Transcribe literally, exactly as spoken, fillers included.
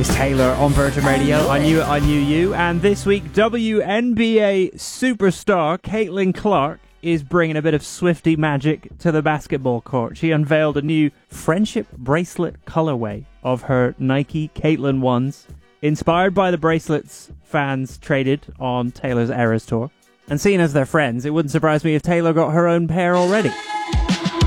It's Taylor on Virgin Radio. I knew it, I knew you. And this week, W N B A superstar Caitlin Clark is bringing a bit of Swiftie magic to the basketball court. She unveiled a new friendship bracelet colorway of her Nike Caitlin ones, inspired by the bracelets fans traded on Taylor's Eras Tour. And seeing as they're friends, it wouldn't surprise me if Taylor got her own pair already.